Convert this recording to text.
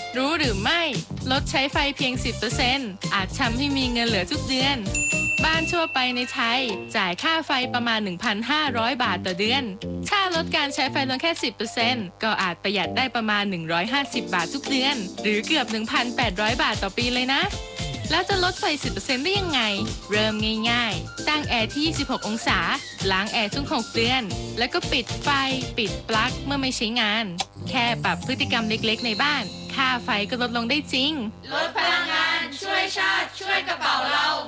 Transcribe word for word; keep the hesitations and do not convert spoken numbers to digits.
รู้หรือไม่ลดใช้ไฟเพียง สิบเปอร์เซ็นต์ อาจทำให้มีเงินเหลือทุกเดือนบ้านทั่วไปในไทยจ่ายค่าไฟประมาณ หนึ่งพันห้าร้อย บาทต่อเดือนถ้าลดการใช้ไฟลงแค่ สิบเปอร์เซ็นต์ ก็อาจประหยัดได้ประมาณ หนึ่งร้อยห้าสิบ บาททุกเดือนหรือเกือบ หนึ่งพันแปดร้อย บาทต่อปีเลยนะแล้วจะลดไฟ สิบเปอร์เซ็นต์ ได้ยังไงเริ่มง่ายๆตั้งแอร์ที่ ยี่สิบหก องศาล้างแอร์ทุก หก เดือนแล้วก็ปิดไฟปิดปลั๊กเมื่อไม่ใช้งานแค่ปรับพฤติกรรมเล็กๆในบ้านค่าไฟก็ลดลงได้จริงลดพลังงานช่วยชาติช่วยกระเป๋าเรา